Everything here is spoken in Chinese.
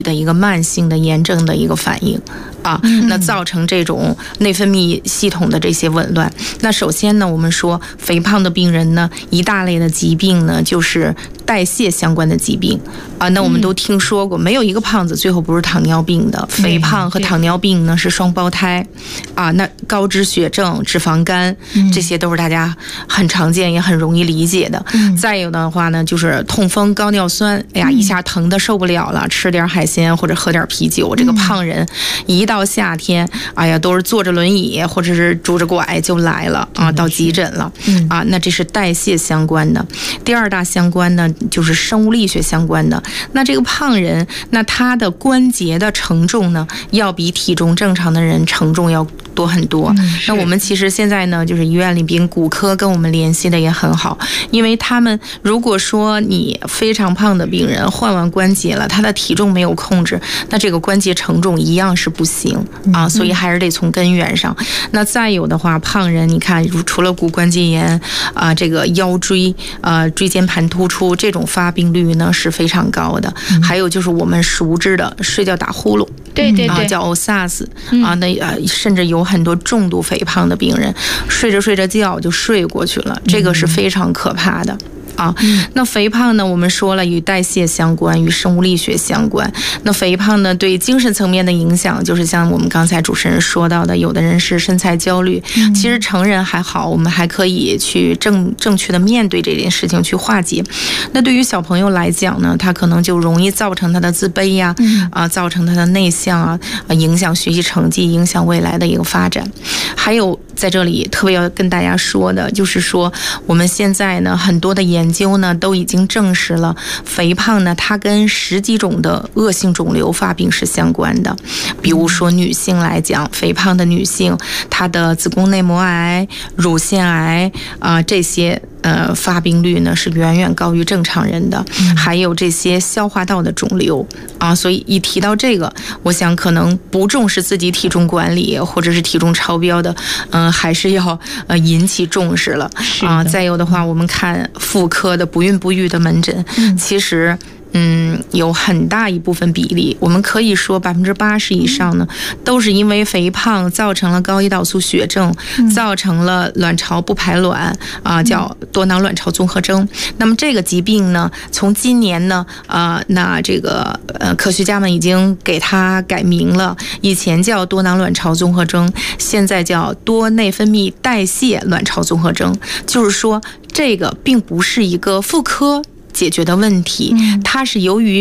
的一个慢性的炎症的一个反应啊，那造成这种内分泌系统的这些紊乱。那首先呢，我们说肥胖的病人呢，一大类的疾病呢，就是代谢相关的疾病啊。那我们都听说过，没有一个胖子最后不是糖尿病的。肥胖和糖尿病呢是双胞胎啊。那高脂血症、脂肪肝，这些都是大家很常见也很容易理解的。再有的话呢，就是痛风、高尿酸，哎呀，一下疼的受不了了，吃点海鲜或者喝点啤酒，这个胖人一到夏天，哎呀，都是坐着轮椅或者是拄着拐就来了啊，到急诊了啊。那这是代谢相关的。第二大相关呢，就是生物力学相关的。那这个胖人，那他的关节的承重呢，要比体重正常的人承重要多很多。那我们其实现在呢，就是医院里边骨科跟我们联系的也很好，因为他们如果说你非常胖的病人换完关节了，他的体重没有控制，那这个关节承重一样是不行啊，所以还是得从根源上。那再有的话，胖人你看，除了骨关节炎啊，这个腰椎椎间盘突出这种发病率呢是非常高的。还有就是我们熟知的睡觉打呼噜， 对对对， 叫 OSAS 啊，那甚至有很多重度肥胖的病人，睡着睡着觉就睡过去了，这个是非常可怕的。啊，那肥胖呢，我们说了与代谢相关，与生物力学相关。那肥胖呢，对精神层面的影响，就是像我们刚才主持人说到的，有的人是身材焦虑。其实成人还好，我们还可以去正确的面对这件事情，去化解。那对于小朋友来讲呢，他可能就容易造成他的自卑呀，造成他的内向啊，影响学习成绩，影响未来的一个发展。还有在这里特别要跟大家说的，就是说我们现在呢，很多的研究呢都已经证实了，肥胖呢它跟10几种的恶性肿瘤发病是相关的。比如说女性来讲，肥胖的女性，她的子宫内膜癌、乳腺癌这些发病率呢是远远高于正常人的。还有这些消化道的肿瘤啊，所以一提到这个，我想可能不重视自己体重管理或者是体重超标的，还是要引起重视了啊。再有的话，我们看妇科的不孕不育的门诊，其实有很大一部分比例，我们可以说80%以上呢，都是因为肥胖造成了高胰岛素血症，造成了卵巢不排卵啊，叫多囊卵巢综合征。那么这个疾病呢，从今年呢，那这个科学家们已经给它改名了，以前叫多囊卵巢综合征，现在叫多内分泌代谢卵巢综合征。就是说，这个并不是一个妇科解决的问题，它是由于